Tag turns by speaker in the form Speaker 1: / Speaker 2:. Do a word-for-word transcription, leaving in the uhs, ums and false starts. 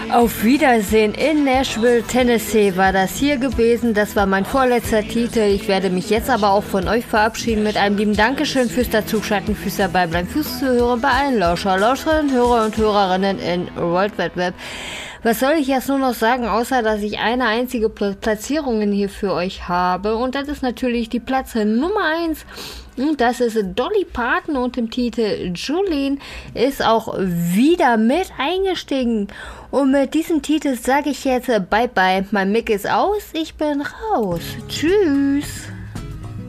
Speaker 1: Auf Wiedersehen in Nashville, Tennessee war das hier gewesen. Das war mein vorletzter Titel. Ich werde mich jetzt aber auch von euch verabschieden mit einem lieben Dankeschön fürs Dazuschalten, fürs Dabeibleiben, fürs Zuhören bei allen Lauscher, Lauscherinnen, Hörer und Hörerinnen in World Wide Web. Was soll ich jetzt nur noch sagen, außer dass ich eine einzige Platzierung hier für euch habe. Und das ist natürlich die Platz Nummer eins. Und das ist Dolly Parton und im Titel Jolene ist auch wieder mit eingestiegen. Und mit diesem Titel sage ich jetzt Bye Bye. Mein Mic ist aus, ich bin raus. Tschüss.